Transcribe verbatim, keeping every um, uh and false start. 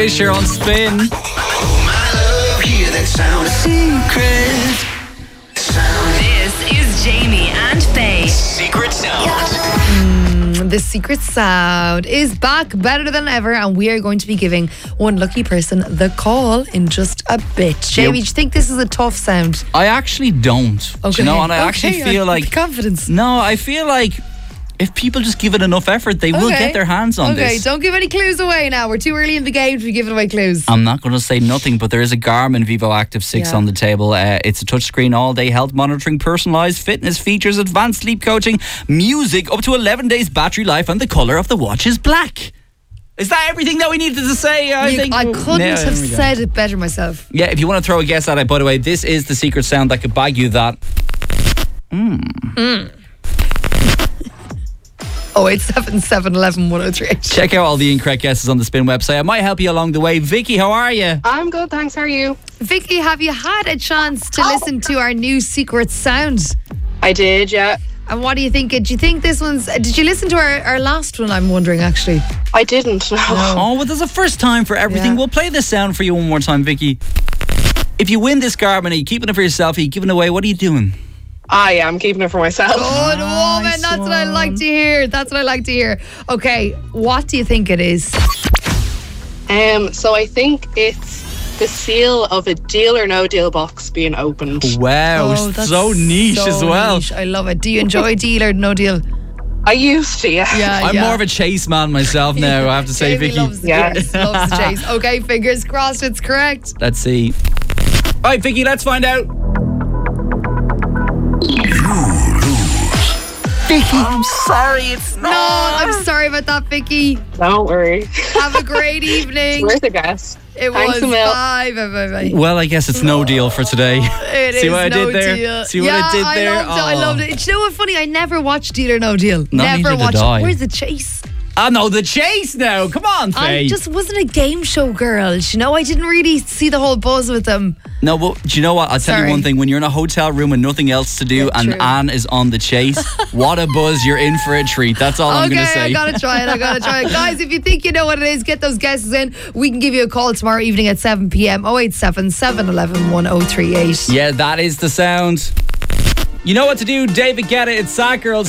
Fisher on Spin. Oh my love, hear that sound. Secret sound. This is Jamie and Faye. Secret sound. The Secret Sound is back better than ever, and we are going to be giving one lucky person the call in just a bit. Jamie, Yep. do you think this is a tough sound? I actually don't. Okay. Do you know, and I Okay, actually I feel have like confidence. No, I feel like if people just give it enough effort, they will Okay. get their hands on Okay, this. don't give any clues away now. We're too early in the game to be giving away clues. I'm not going to say nothing, but there is a Garmin Vivo Active six Yeah. on the table. Uh, it's a touchscreen all-day health monitoring, personalised fitness features, advanced sleep coaching, music, up to eleven days battery life, and the colour of the watch is black. Is that everything that we needed to say? I You- think I couldn't Yeah, have there we go. said it better myself. Yeah, if you want to throw a guess at it, by the way, this is the secret sound that could bag you that. Oh eight seven seven eleven one oh three eight. Check out all the incorrect guesses on the Spin website. I might help you along the way. Vicky, how are you? I'm good, thanks. How are you? Vicky, have you had a chance to listen to our new Secret Sound? I did, yeah. And what do you think? Do you think this one's... Did you listen to our, our last one, I'm wondering, actually? I didn't. No. Oh, well, there's a first time for everything. Yeah. We'll play this sound for you one more time, Vicky. If you win this Garmin, are you keeping it for yourself? Are you giving it away? What are you doing? I am keeping it for myself. Good woman, that's what I like to hear. That's what I like to hear. Okay, what do you think it is? Um, so I think it's the seal of a Deal or No Deal box being opened. Wow, Oh, that's so niche so as well. niche. I love it. Do you enjoy Deal or No Deal? I used to, yeah. Yeah, I'm yeah. more of a chase man myself now, I have to say, Jamie Vicky. loves the Yes. chase. Loves the chase. Okay, fingers crossed it's correct. Let's see. All right, Vicky, let's find out. Vicky, I'm sorry, it's No, I'm sorry about that, Vicky. Don't worry. Have a great evening. Worth a guess. It Thanks was a mil. bye, bye, bye, bye. Well, I guess it's no deal for today. It See is what I no did there? deal. See what yeah, I did there? I loved it. I Oh. loved it. You know what? Funny, I never watched Deal or No Deal. No, never neither did watched. I. Where's the chase? I know the chase now. Come on, Faye. I just wasn't a game show girl. You know, I didn't really see the whole buzz with them. No, but do you know what? I'll tell Sorry. you one thing. When you're in a hotel room and nothing else to do, Yeah, and true. Anne is on the chase, what a buzz! You're in for a treat. That's all I'm Okay, going to say. I gotta try it. I gotta try it, guys. If you think you know what it is, get those guesses in. We can give you a call tomorrow evening at seven p.m. oh eight seven seven eleven one oh three eight. Yeah, that is the sound. You know what to do, David Guetta. It's Sad Girls.